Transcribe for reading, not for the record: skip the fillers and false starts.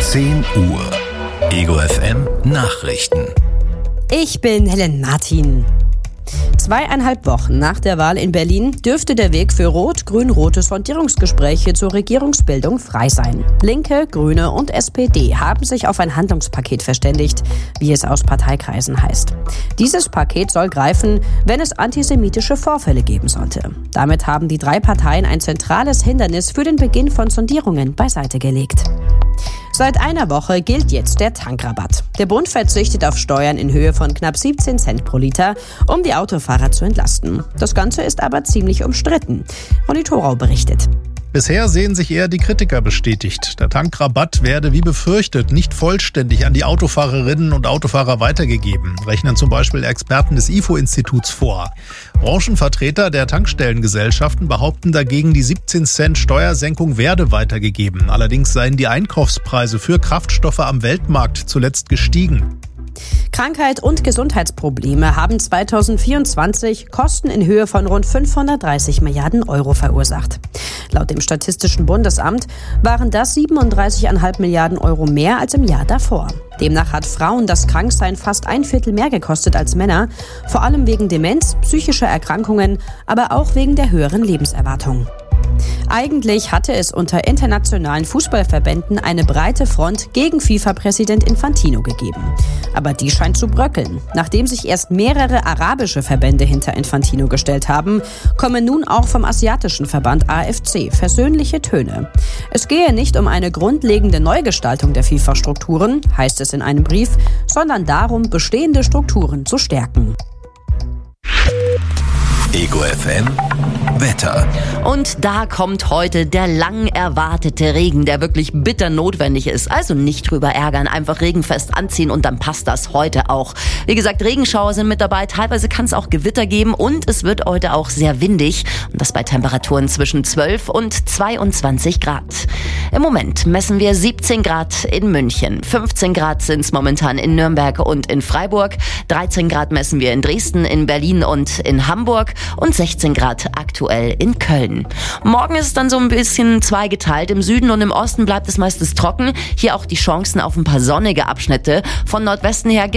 10 Uhr. Ego FM Nachrichten. Ich bin Helen Martin. 2,5 Wochen nach der Wahl in Berlin dürfte der Weg für rot-grün-rote Sondierungsgespräche zur Regierungsbildung frei sein. Linke, Grüne und SPD haben sich auf ein Handlungspaket verständigt, wie es aus Parteikreisen heißt. Dieses Paket soll greifen, wenn es antisemitische Vorfälle geben sollte. Damit haben die 3 Parteien ein zentrales Hindernis für den Beginn von Sondierungen beiseite gelegt. Seit einer Woche gilt jetzt der Tankrabatt. Der Bund verzichtet auf Steuern in Höhe von knapp 17 Cent pro Liter, um die Autofahrer zu entlasten. Das Ganze ist aber ziemlich umstritten. Ronny Thorau berichtet. Bisher sehen sich eher die Kritiker bestätigt. Der Tankrabatt werde wie befürchtet nicht vollständig an die Autofahrerinnen und Autofahrer weitergegeben, rechnen zum Beispiel Experten des IFO-Instituts vor. Branchenvertreter der Tankstellengesellschaften behaupten dagegen, die 17 Cent Steuersenkung werde weitergegeben. Allerdings seien die Einkaufspreise für Kraftstoffe am Weltmarkt zuletzt gestiegen. Krankheit und Gesundheitsprobleme haben 2024 Kosten in Höhe von rund 530 Milliarden Euro verursacht. Laut dem Statistischen Bundesamt waren das 37,5 Milliarden Euro mehr als im Jahr davor. Demnach hat Frauen das Kranksein fast 1/4 mehr gekostet als Männer, vor allem wegen Demenz, psychischer Erkrankungen, aber auch wegen der höheren Lebenserwartung. Eigentlich hatte es unter internationalen Fußballverbänden eine breite Front gegen FIFA-Präsident Infantino gegeben. Aber die scheint zu bröckeln. Nachdem sich erst mehrere arabische Verbände hinter Infantino gestellt haben, kommen nun auch vom asiatischen Verband AFC versöhnliche Töne. Es gehe nicht um eine grundlegende Neugestaltung der FIFA-Strukturen, heißt es in einem Brief, sondern darum, bestehende Strukturen zu stärken. Ego FM Wetter. Und da kommt heute der lang erwartete Regen, der wirklich bitter notwendig ist. Also nicht drüber ärgern, einfach regenfest anziehen und dann passt das heute auch. Wie gesagt, Regenschauer sind mit dabei, teilweise kann es auch Gewitter geben und es wird heute auch sehr windig. Und das bei Temperaturen zwischen 12 und 22 Grad. Im Moment messen wir 17 Grad in München, 15 Grad sind es momentan in Nürnberg und in Freiburg, 13 Grad messen wir in Dresden, in Berlin und in Hamburg und 16 Grad aktuell in Köln. Morgen ist es dann so ein bisschen zweigeteilt. Im Süden und im Osten bleibt es meistens trocken. Hier auch die Chancen auf ein paar sonnige Abschnitte. Von Nordwesten her